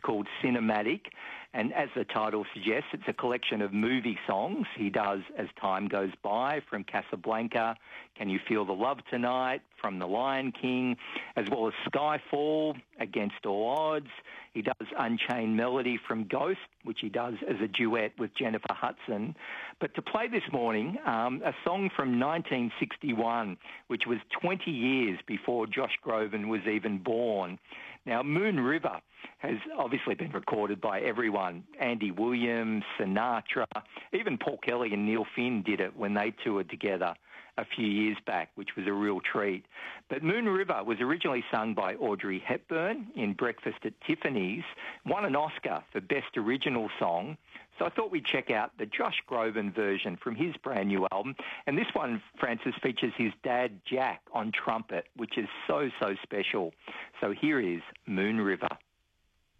called Cinematic, and as the title suggests, it's a collection of movie songs he does as time goes by, from Casablanca, Can You Feel the Love Tonight, from The Lion King, as well as Skyfall, Against All Odds. He does Unchained Melody from Ghost, which he does as a duet with Jennifer Hudson. But to play this morning, a song from 1961, which was 20 years before Josh Groban was even born. Now, Moon River has obviously been recorded by everyone. Andy Williams, Sinatra, even Paul Kelly and Neil Finn did it when they toured together a few years back, which was a real treat. But Moon River was originally sung by Audrey Hepburn in Breakfast at Tiffany's, won an Oscar for Best Original Song. So I thought we'd check out the Josh Groban version from his brand new album. And this one, Francis, features his dad, Jack, on trumpet, which is so, so special. So here is Moon River.